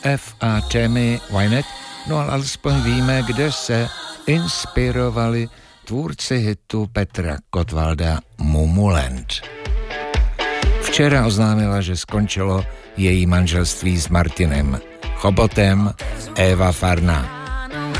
F a Tammy Wynette, no ale alespoň víme, kde se inspirovali tvůrci hitu Petra Gottwalda Mumuland. Včera oznámila, že skončilo její manželství s Martinem Chobotem, Eva Farná.